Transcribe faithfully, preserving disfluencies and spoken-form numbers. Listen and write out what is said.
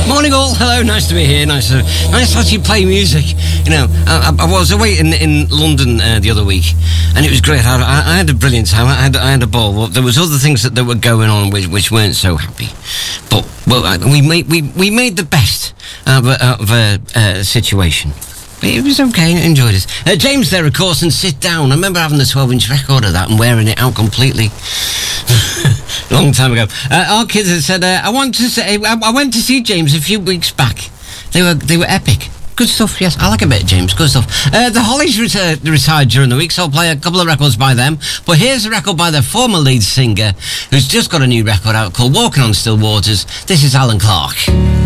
Morning all, hello, nice to be here, nice to, nice to actually play music. You know, I, I, I was away in, in London uh, the other week, and it was great. I, I, I had a brilliant time, I had, I had a ball. Well, there was other things that, that were going on which, which weren't so happy. But, well, I, we, made, we, we made the best of a, of a uh, situation. It was okay, I enjoyed it. Uh, James there, of course, and Sit Down. I remember having the twelve-inch record of that and wearing it out completely. Long time ago. Uh, our kids had said, uh, I want to say, I, I went to see James a few weeks back. They were they were epic. Good stuff, yes. I like a bit of James. Good stuff. Uh, the Hollies reti- retired during the week, so I'll play a couple of records by them. But here's a record by their former lead singer, who's just got a new record out called Walking on Still Waters. This is Alan Clark.